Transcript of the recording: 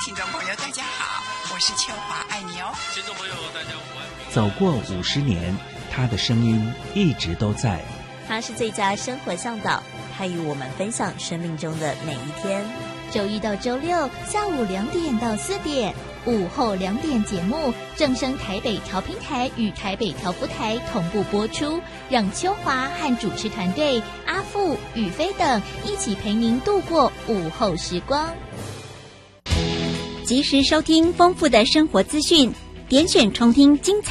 听众朋友大家好，我是秋华，爱你哦。 听众朋友大家午安。 走过50年，他的声音一直都在。 他是最佳生活向导，他与我们分享生命中的每一天。 周一到周六下午2点到4点，午后2点节目正声台北调频台与台北调福台同步播出，让秋华和主持团队阿富、宇飞等一起陪您度过午后时光。 及时收听丰富的生活资讯，点选重听精彩